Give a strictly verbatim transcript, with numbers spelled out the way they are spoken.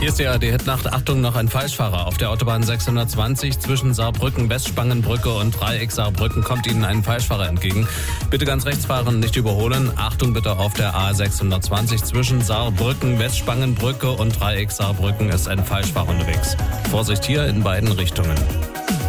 Hier ist die A R D-Hitnacht. Achtung, noch ein Falschfahrer. Auf der Autobahn sechshundertzwanzig zwischen Saarbrücken, Westspangenbrücke und Dreieck Saarbrücken kommt Ihnen ein Falschfahrer entgegen. Bitte ganz rechts fahren, nicht überholen. Achtung bitte auf der A sechshundertzwanzig zwischen Saarbrücken, Westspangenbrücke und Dreieck Saarbrücken ist ein Falschfahrer unterwegs. Vorsicht hier in beiden Richtungen.